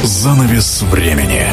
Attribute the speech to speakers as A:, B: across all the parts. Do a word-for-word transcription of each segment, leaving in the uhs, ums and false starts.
A: Занавес времени.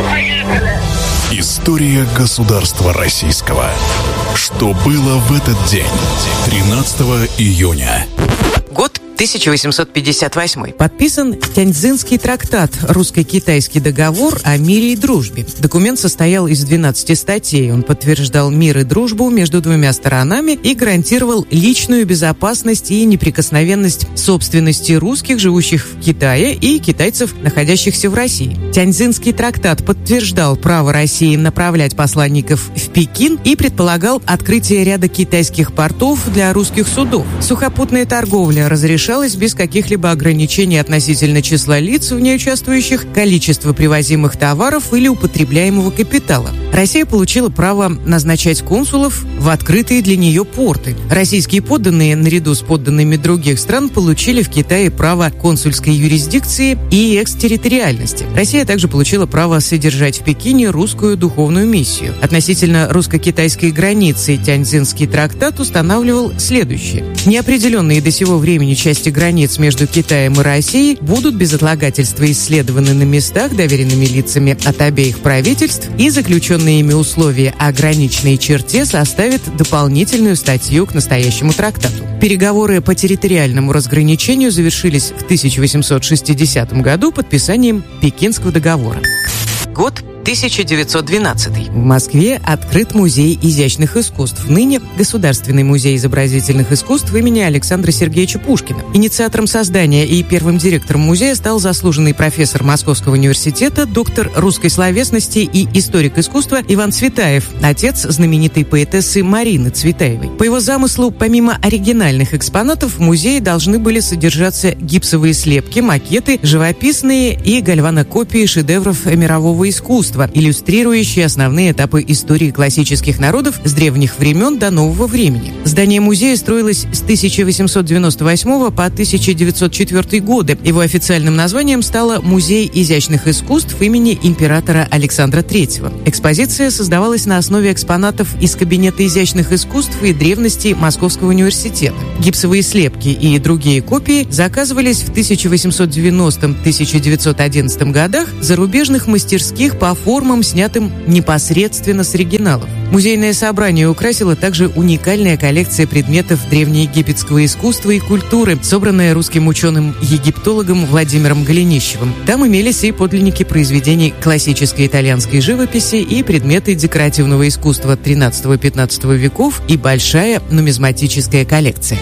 A: История государства российского. Что было в этот день, тринадцатого июня?
B: Год тысяча восемьсот пятьдесят восьмой.
C: Подписан Тяньцзинский трактат, русско-китайский договор о мире и дружбе. Документ состоял из двенадцати статей. Он подтверждал мир и дружбу между двумя сторонами и гарантировал личную безопасность и неприкосновенность собственности русских, живущих в Китае, и китайцев, находящихся в России. Тяньцзинский трактат подтверждал право России направлять посланников в Пекин и предполагал открытие ряда китайских портов для русских судов. Сухопутная торговля разрешалась без каких-либо ограничений относительно числа лиц, в ней участвующих, количества привозимых товаров или употребляемого капитала. Россия получила право назначать консулов в открытые для нее порты. Российские подданные, наряду с подданными других стран, получили в Китае право консульской юрисдикции и экстерриториальности. Россия также получила право содержать в Пекине русскую духовную миссию. Относительно русско-китайской границы Тяньцзинский трактат устанавливал следующее. Неопределенные до сего времени части границ между Китаем и Россией будут без отлагательства исследованы на местах доверенными лицами от обеих правительств, и заключенные ими условия о граничной черте составят дополнительную статью к настоящему трактату. Переговоры по территориальному разграничению завершились в тысяча восемьсот шестидесятом году подписанием Пекинского договора.
B: Год тысяча девятьсот двенадцатый.
C: В Москве открыт музей изящных искусств, ныне Государственный музей изобразительных искусств имени Александра Сергеевича Пушкина. Инициатором создания и первым директором музея стал заслуженный профессор Московского университета, доктор русской словесности и историк искусства Иван Цветаев, отец знаменитой поэтессы Марины Цветаевой. По его замыслу, помимо оригинальных экспонатов, в музее должны были содержаться гипсовые слепки, макеты, живописные и гальванокопии шедевров мирового искусства, иллюстрирующие основные этапы истории классических народов с древних времен до нового времени. Здание музея строилось с тысяча восемьсот девяносто восьмого по тысяча девятьсот четвёртый годы. Его официальным названием стало Музей изящных искусств имени императора Александра Третьего. Экспозиция создавалась на основе экспонатов из кабинета изящных искусств и древности Московского университета. Гипсовые слепки и другие копии заказывались в тысяча восемьсот девяностом — тысяча девятьсот одиннадцатом годах зарубежных мастерских по формам, снятым непосредственно с оригиналов. Музейное собрание украсила также уникальная коллекция предметов древнеегипетского искусства и культуры, собранная русским ученым-египтологом Владимиром Голенищевым. Там имелись и подлинники произведений классической итальянской живописи, и предметы декоративного искусства тринадцатого-пятнадцатого веков, и большая нумизматическая коллекция.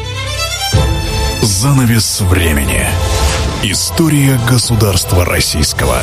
A: Занавес времени. История государства российского.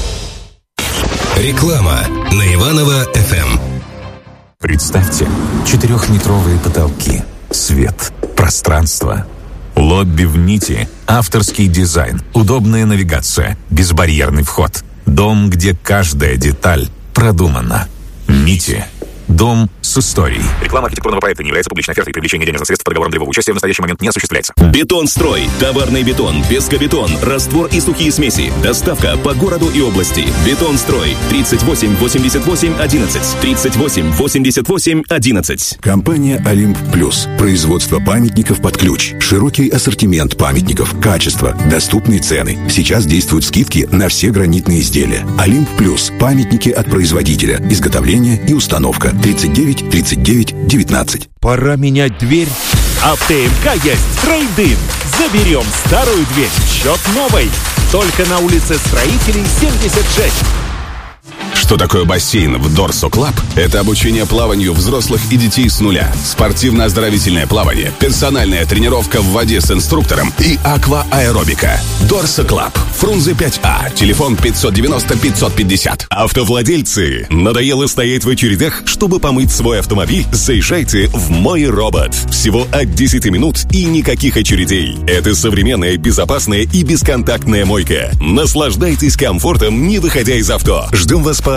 D: Реклама на Иваново эф эм.
E: Представьте, четырехметровые потолки, свет, пространство, лобби в нити, авторский дизайн, удобная навигация, безбарьерный вход. Дом, где каждая деталь продумана. Нити. Дом с историей.
F: Реклама архитектурного проекта не является публичной офертой. Привлечение денежных средств по договорам долевого участия в настоящий момент не осуществляется.
G: Бетонстрой. Товарный бетон, пескобетон, раствор и сухие смеси. Доставка по городу и области. Бетонстрой. тридцать восемь восемьдесят восемь одиннадцать. тридцать восемь восемьдесят восемь одиннадцать.
H: Компания «Олимп Плюс». Производство памятников под ключ. Широкий ассортимент памятников. Качество. Доступные цены. Сейчас действуют скидки на все гранитные изделия. «Олимп Плюс». Памятники от производителя. Изготовление и установка. тридцать девять тридцать девять девятнадцать.
I: Пора менять дверь. А в ТМК есть трейд-ин. Заберем старую дверь в счет новой. Только на улице Строителей, семьдесят шесть.
D: Что такое бассейн в Дорсо Клаб? Это обучение плаванию взрослых и детей с нуля, спортивно-оздоровительное плавание, персональная тренировка в воде с инструктором и аквааэробика. Дорсо Клаб. Фрунзе пять А. Телефон пятьсот девяносто пятьсот пятьдесят.
G: Автовладельцы, надоело стоять в очередях, чтобы помыть свой автомобиль? Заезжайте в «Мой робот». Всего от десяти минут и никаких очередей. Это современная, безопасная и бесконтактная мойка. Наслаждайтесь комфортом, не выходя из авто. Ждем вас по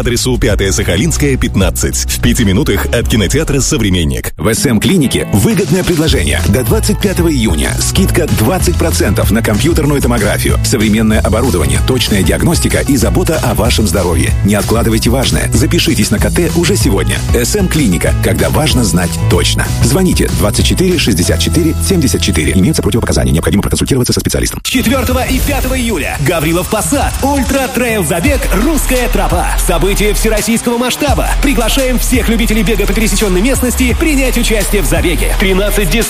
J: адресу пятая Сахалинская, пятнадцать. В пяти минутах от кинотеатра «Современник».
H: В эс эм-клинике выгодное предложение. До двадцать пятого июня скидка двадцать процентов на компьютерную томографию, современное оборудование, точная диагностика и забота о вашем здоровье. Не откладывайте важное. Запишитесь на ка тэ уже сегодня. эс эм-клиника, когда важно знать точно. Звоните двадцать четыре шестьдесят четыре семьдесят четыре. Имеются противопоказания. Необходимо проконсультироваться со специалистом.
K: четвёртого и пятого июля. Гаврилов Посад. Ультра-трейл-забег «Русская тропа». Событие всероссийского масштаба. Приглашаем всех любителей бега по пересеченной местности принять участие в забеге. тринадцать дисциплин